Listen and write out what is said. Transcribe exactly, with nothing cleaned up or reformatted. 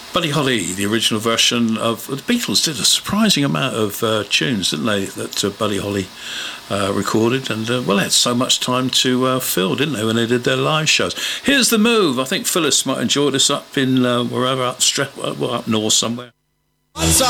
Buddy Holly, the original version of the Beatles, did a surprising amount of uh, tunes, didn't they? That uh, Buddy Holly uh, recorded, and uh, well, they had so much time to uh, fill, didn't they, when they did their live shows? Here's The Move. I think Phyllis might enjoy this up in uh, wherever up, Stra- well, up north somewhere.